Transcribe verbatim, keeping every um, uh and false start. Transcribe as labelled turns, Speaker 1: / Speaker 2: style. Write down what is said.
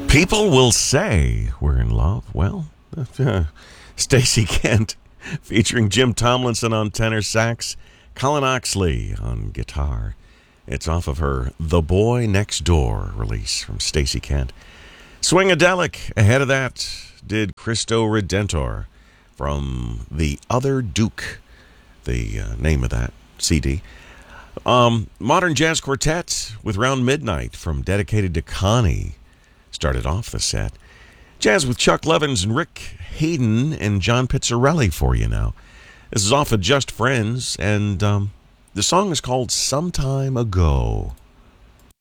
Speaker 1: People will say we're in love. Well, uh, Stacey Kent featuring Jim Tomlinson on tenor sax, Colin Oxley on guitar. It's off of her The Boy Next Door release from Stacey Kent. Swingadelic, ahead of that, did Cristo Redentor from The Other Duke, the uh, name of that C D. Um, Modern Jazz Quartet with Round Midnight from Dedicated to Connie started off the set. Jazz with Chuck Levins and Rick Hayden and John Pizzarelli for you now. This is off of Just Friends, and um, the song is called Sometime Ago.